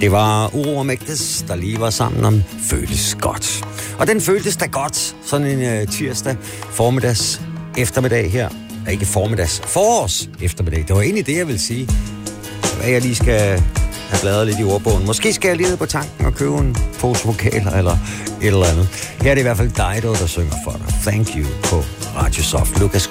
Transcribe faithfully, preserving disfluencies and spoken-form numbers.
Det var Uro og Magdes, der lige var sammen om Føles Godt. Og den føltes da godt, sådan en uh, tirsdag formiddags eftermiddag her. Ikke formiddags, forårs eftermiddag. Det var egentlig det, jeg ville sige. Hvad jeg lige skal have bladret lidt i ordbogen. Måske skal jeg lige ned på tanken og købe en pose vokaler eller et eller andet. Her er det i hvert fald Dido, der synger for dig. Thank you på Radio Soft. Lucas